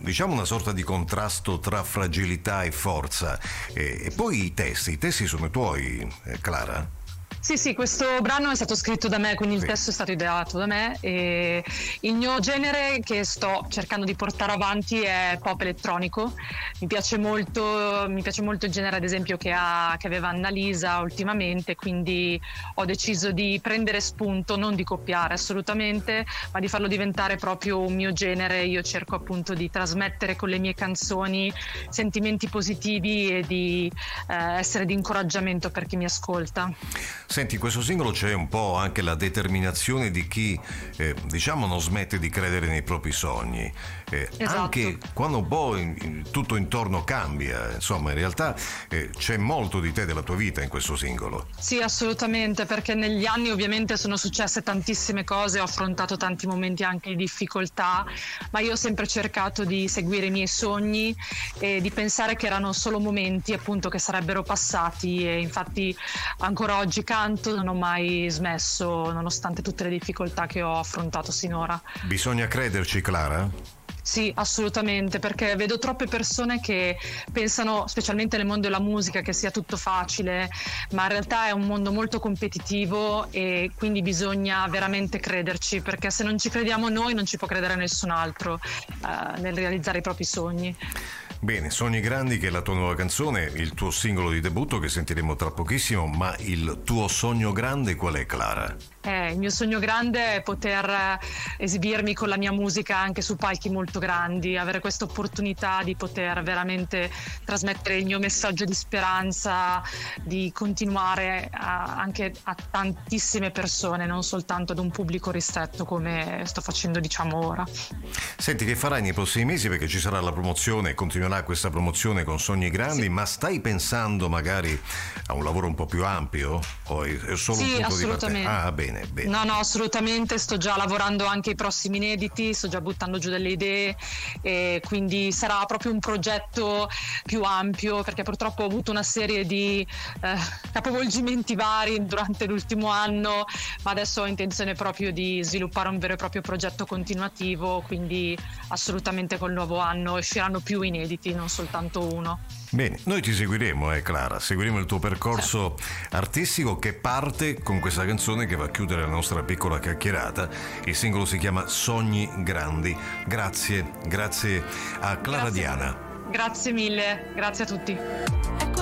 diciamo una sorta di contrasto tra fragilità e forza. E poi i testi sono tuoi, Clara? Sì, questo brano è stato scritto da me, quindi il testo è stato ideato da me, e il mio genere che sto cercando di portare avanti è pop elettronico. Mi piace molto il genere, ad esempio, che aveva Annalisa ultimamente, quindi ho deciso di prendere spunto, non di copiare assolutamente, ma di farlo diventare proprio un mio genere. Io cerco appunto di trasmettere con le mie canzoni sentimenti positivi e di essere di incoraggiamento per chi mi ascolta. Senti, in questo singolo c'è un po' anche la determinazione di chi, diciamo, non smette di credere nei propri sogni. Esatto. Anche quando un po' tutto intorno cambia, insomma, in realtà c'è molto di te, della tua vita in questo singolo. Sì, assolutamente, perché negli anni ovviamente sono successe tantissime cose, ho affrontato tanti momenti anche di difficoltà, ma io ho sempre cercato di seguire i miei sogni e di pensare che erano solo momenti, appunto, che sarebbero passati, e infatti ancora oggi canto, non ho mai smesso nonostante tutte le difficoltà che ho affrontato sinora. Bisogna crederci, Clara? Sì, assolutamente, perché vedo troppe persone che pensano, specialmente nel mondo della musica, che sia tutto facile, ma in realtà è un mondo molto competitivo e quindi bisogna veramente crederci, perché se non ci crediamo noi non ci può credere nessun altro nel realizzare i propri sogni. Bene, Sogni Grandi, che è la tua nuova canzone, il tuo singolo di debutto che sentiremo tra pochissimo, ma il tuo sogno grande qual è, Clara? Il mio sogno grande è poter esibirmi con la mia musica anche su palchi molto grandi, avere questa opportunità di poter veramente trasmettere il mio messaggio di speranza, di continuare anche a tantissime persone, non soltanto ad un pubblico ristretto come sto facendo, diciamo, ora. Senti, che farai nei prossimi mesi? Perché ci sarà la promozione, continuerà questa promozione con Sogni Grandi, sì. Ma stai pensando magari a un lavoro un po' più ampio? O è solo un punto di partenza? Ah, bene. No, assolutamente, sto già lavorando anche ai prossimi inediti, sto già buttando giù delle idee, e quindi sarà proprio un progetto più ampio, perché purtroppo ho avuto una serie di capovolgimenti vari durante l'ultimo anno, ma adesso ho intenzione proprio di sviluppare un vero e proprio progetto continuativo, quindi assolutamente col nuovo anno usciranno più inediti, non soltanto uno. Bene, noi ti seguiremo, Clara, seguiremo il tuo percorso artistico, che parte con questa canzone che va a chiudere la nostra piccola chiacchierata. Il singolo si chiama Sogni Grandi. Grazie a Clara Diana. Grazie mille, grazie a tutti.